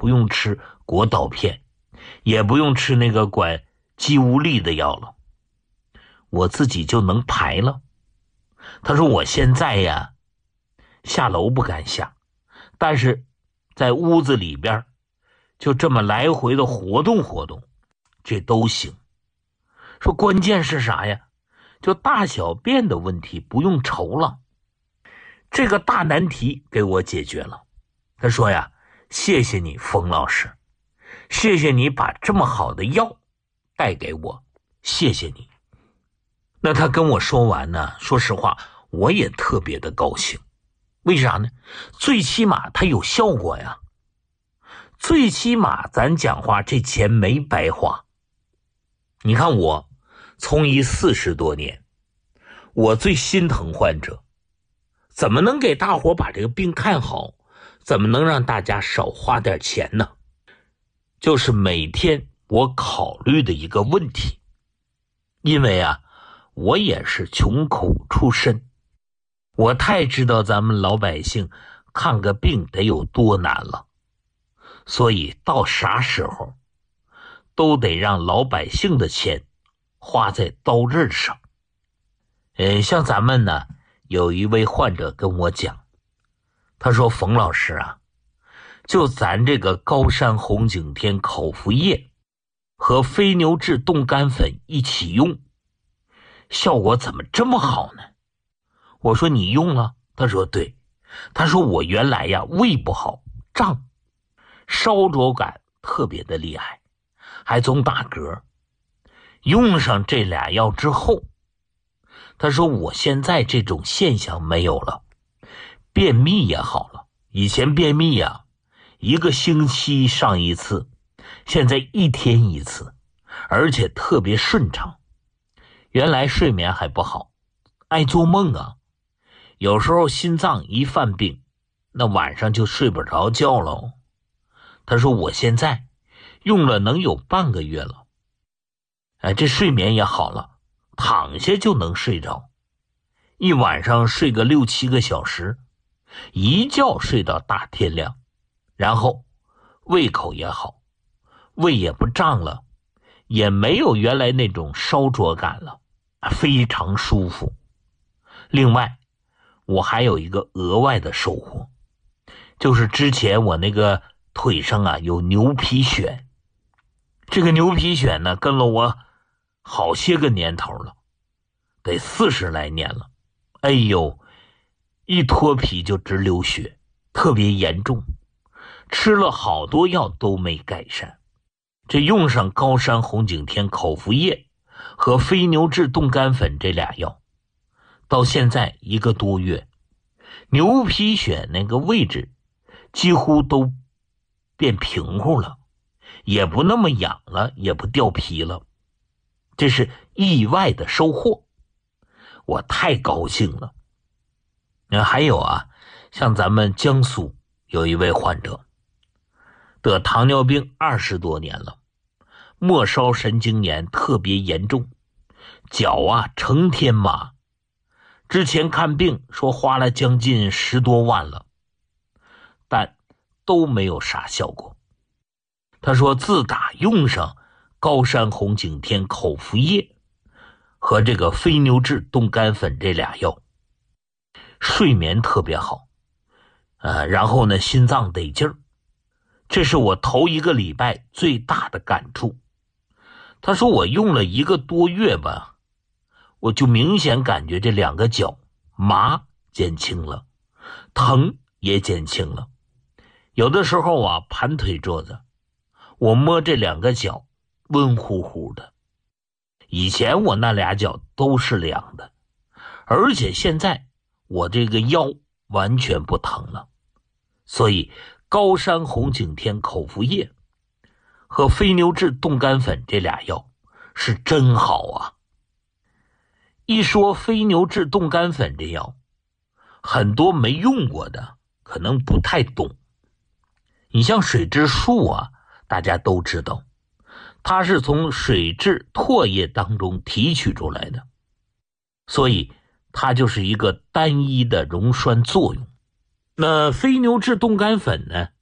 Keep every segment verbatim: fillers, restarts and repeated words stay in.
不用吃果导片，也不用吃那个管肌无力的药了，我自己就能排了。他说我现在呀下楼不敢下，但是在屋子里边就这么来回的活动活动，这都行。说关键是啥呀？就大小便的问题不用愁了，这个大难题给我解决了。他说呀，谢谢你冯老师，谢谢你把这么好的药带给我，谢谢你。那他跟我说完呢，说实话我也特别的高兴。为啥呢？最起码它有效果呀，最起码咱讲话这钱没白花。你看我从医四十多年，我最心疼患者，怎么能给大伙把这个病看好，怎么能让大家少花点钱呢？就是每天我考虑的一个问题。因为啊我也是穷苦出身，我太知道咱们老百姓看个病得有多难了，所以到啥时候都得让老百姓的钱花在刀刃上。呃，像咱们呢，有一位患者跟我讲，他说冯老师啊，就咱这个高山红景天口服液和飞牛治冻干粉一起用，效果怎么这么好呢？我说你用了？他说对。他说我原来呀胃不好，胀，烧灼感特别的厉害，还总打嗝。用上这俩药之后，他说我现在这种现象没有了，便秘也好了。以前便秘呀，一个星期上一次，现在一天一次，而且特别顺畅。原来睡眠还不好，爱做梦啊，有时候心脏一犯病，那晚上就睡不着觉了。他说我现在用了能有半个月了，哎，这睡眠也好了，躺下就能睡着，一晚上睡个六七个小时，一觉睡到大天亮，然后胃口也好，胃也不胀了，也没有原来那种烧灼感了，非常舒服。另外我还有一个额外的收获，就是之前我那个腿上啊有牛皮癣，这个牛皮癣呢跟了我好些个年头了，得四十来年了。哎呦，一脱皮就直流血，特别严重，吃了好多药都没改善。这用上高山红景天口服液和飞牛治冻干粉这俩药，到现在一个多月，牛皮癣那个位置几乎都变平乎了，也不那么痒了，也不掉皮了。这是意外的收获，我太高兴了。那还有啊，像咱们江苏有一位患者得糖尿病二十多年了，末梢神经炎特别严重，脚啊成天麻，之前看病说花了将近十多万了，但都没有啥效果。他说自打用上高山红景天口服液和这个飞牛治冻干粉这俩药，睡眠特别好，呃，然后呢心脏得劲儿，这是我头一个礼拜最大的感触。他说我用了一个多月吧，我就明显感觉这两个脚麻减轻了，疼也减轻了。有的时候啊盘腿坐着，我摸这两个脚温乎乎的，以前我那俩脚都是凉的，而且现在我这个腰完全不疼了。所以高山红景天口服液和飞牛治冻干粉这俩药是真好啊。一说飞牛治冻干粉这药，很多没用过的可能不太懂。你像水蛭素啊，大家都知道，它是从水蛭唾液当中提取出来的，所以它就是一个单一的溶栓作用。那飞牛治冻干粉呢，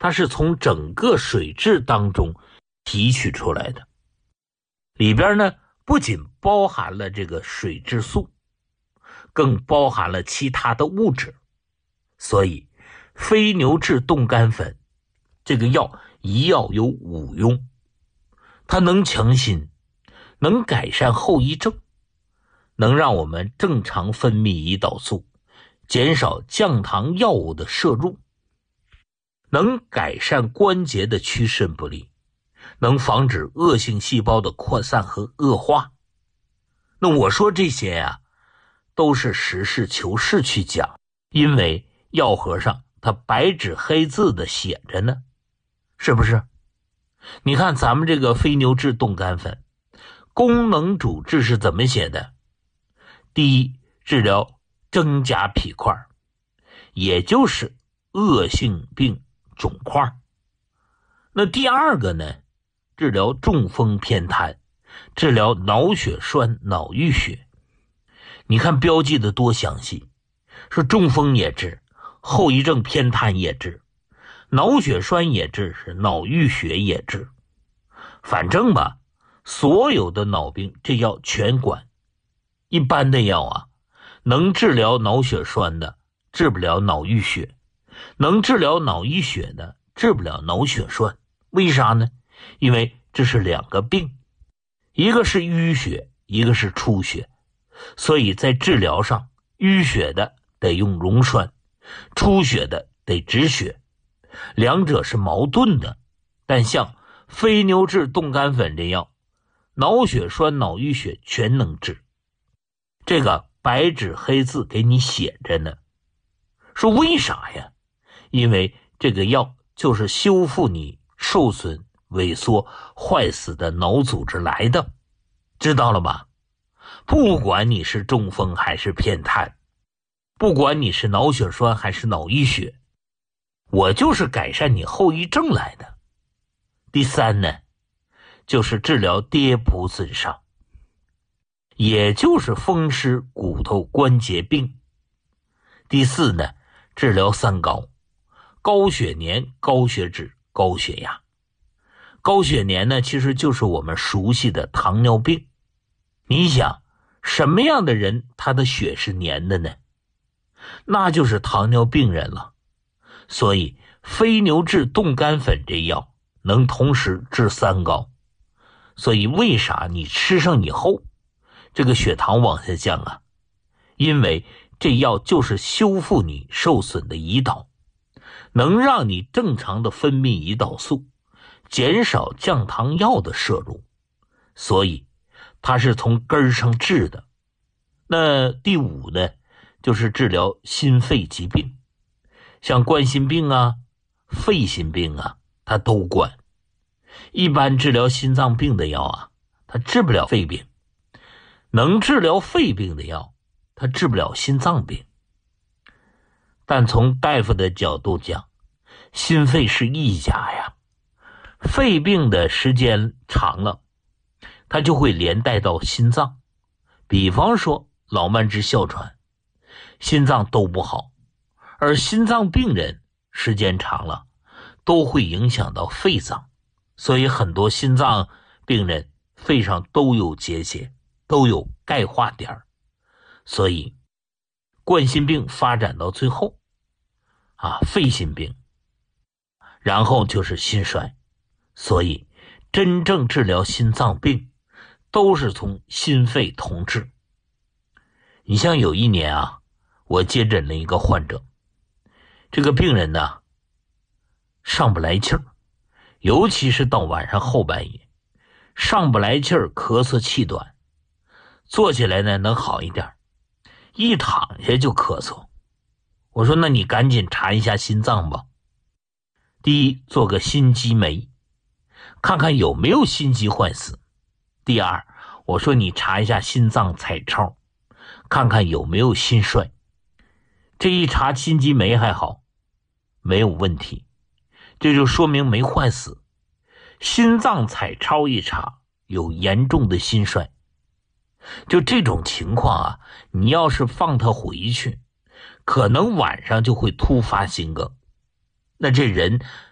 它是从整个水质当中提取出来的，里边呢不仅包含了这个水质素，更包含了其他的物质。所以非牛至冻干粉这个药一药有五用，它能强心，能改善后遗症，能让我们正常分泌胰岛素，减少降糖药物的摄入，能改善关节的屈伸不利，能防止恶性细胞的扩散和恶化。那我说这些呀、啊，都是实事求是去讲，因为药盒上它白纸黑字的写着呢，是不是？你看咱们这个非牛至冻干粉功能主治是怎么写的？第一，治疗真假痞块，也就是恶性病肿块。那第二个呢，治疗中风偏瘫，治疗脑血栓脑淤血。你看标记的多详细，说中风也治，后遗症偏瘫也治，脑血栓也治，是脑淤血也治。反正吧，所有的脑病这药全管。一般的药啊，能治疗脑血栓的治不了脑淤血，能治疗脑淤血的治不了脑血栓。为啥呢？因为这是两个病，一个是淤血，一个是出血。所以在治疗上，淤血的得用溶栓，出血的得止血，两者是矛盾的。但像非牛至冻干粉这药，脑血栓脑淤血全能治，这个白纸黑字给你写着呢。说为啥呀？因为这个药就是修复你受损萎缩坏死的脑组织来的，知道了吧？不管你是中风还是偏瘫，不管你是脑血栓还是脑淤血，我就是改善你后遗症来的。第三呢，就是治疗跌扑损伤，也就是风湿骨头关节病。第四呢，治疗三高，高血粘、高血脂、高血压。高血粘呢，其实就是我们熟悉的糖尿病。你想什么样的人他的血是粘的呢？那就是糖尿病人了。所以非牛至冻干粉这药能同时治三高。所以为啥你吃上以后这个血糖往下降啊？因为这药就是修复你受损的胰岛，能让你正常的分泌胰岛素，减少降糖药的摄入，所以它是从根上治的。那第五呢，就是治疗心肺疾病，像冠心病啊、肺心病啊，它都管。一般治疗心脏病的药啊，它治不了肺病；能治疗肺病的药，它治不了心脏病。但从大夫的角度讲，心肺是一家呀，肺病的时间长了，它就会连带到心脏。比方说老慢支、哮喘，心脏都不好，而心脏病人时间长了都会影响到肺脏，所以很多心脏病人肺上都有结节，都有钙化点。所以冠心病发展到最后啊，肺心病，然后就是心衰。所以真正治疗心脏病都是从心肺同治。你像有一年啊，我接诊了一个患者，这个病人呢上不来气儿，尤其是到晚上后半夜上不来气儿，咳嗽气短，坐起来呢能好一点，一躺下就咳嗽。我说那你赶紧查一下心脏吧。第一，做个心肌酶，看看有没有心肌坏死。第二，我说你查一下心脏彩超，看看有没有心衰。这一查心肌酶还好，没有问题，这就说明没坏死。心脏彩超一查，有严重的心衰。就这种情况啊，你要是放他回去，可能晚上就会突发心梗，那这人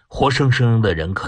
活生生的人可